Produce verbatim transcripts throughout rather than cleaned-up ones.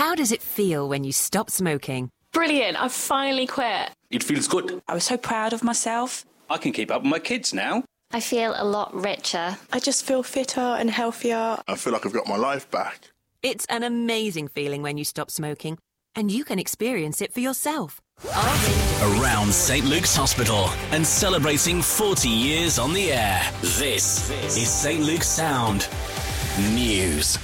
How does it feel when you stop smoking? Brilliant, I've finally quit. It feels good. I was so proud of myself. I can keep up with my kids now. I feel a lot richer. I just feel fitter and healthier. I feel like I've got my life back. It's an amazing feeling when you stop smoking, and you can experience it for yourself. Around Saint Luke's Hospital and celebrating forty years on the air. This is Saint Luke's Sound News.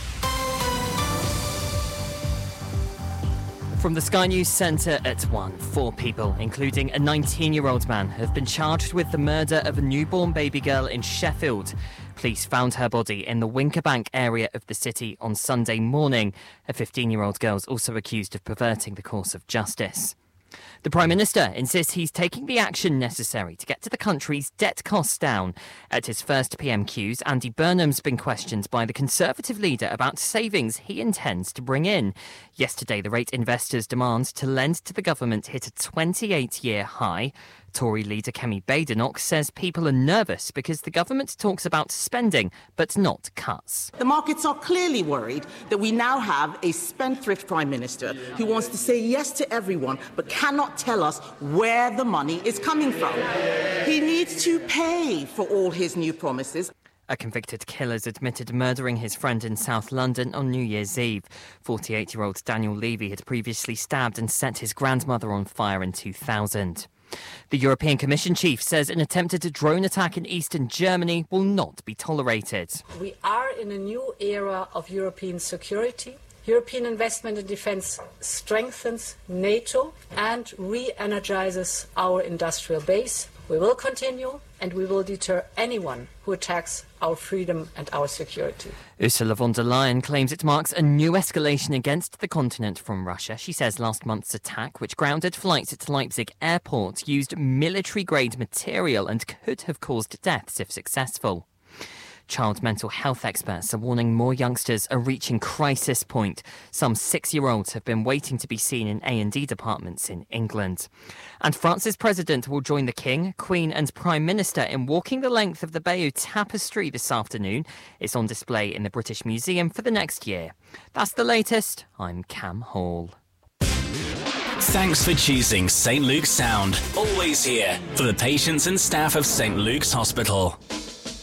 From the Sky News Centre at one, four people, including a nineteen-year-old man, have been charged with the murder of a newborn baby girl in Sheffield. Police found her body in the Winkerbank area of the city on Sunday morning. A fifteen-year-old girl is also accused of perverting the course of justice. The Prime Minister insists he's taking the action necessary to get to the country's debt costs down. At his first P M Qs, Andy Burnham's been questioned by the Conservative leader about savings he intends to bring in. Yesterday, the rate investors' demand to lend to the government hit a twenty-eight-year high. Tory leader Kemi Badenoch says people are nervous because the government talks about spending but not cuts. The markets are clearly worried that we now have a spendthrift Prime Minister who wants to say yes to everyone but cannot tell us where the money is coming from. He needs to pay for all his new promises. A convicted killer's admitted murdering his friend in South London on New Year's Eve. forty-eight-year-old Daniel Levy had previously stabbed and set his grandmother on fire in two thousand. The European Commission chief says an attempted drone attack in eastern Germany will not be tolerated. We are in a new era of European security. European investment in defence strengthens NATO and re-energises our industrial base. We will continue and we will deter anyone who attacks our freedom and our security. Ursula von der Leyen claims it marks a new escalation against the continent from Russia. She says last month's attack, which grounded flights at Leipzig airport, used military-grade material and could have caused deaths if successful. Child mental health experts are warning more youngsters are reaching crisis point. Some six-year-olds have been waiting to be seen in A and E departments in England. And France's president will join the King, Queen and Prime Minister in walking the length of the Bayeux Tapestry this afternoon. It's on display in the British Museum for the next year. That's the latest. I'm Cam Hall. Thanks for choosing Saint Luke's Sound. Always here for the patients and staff of Saint Luke's Hospital.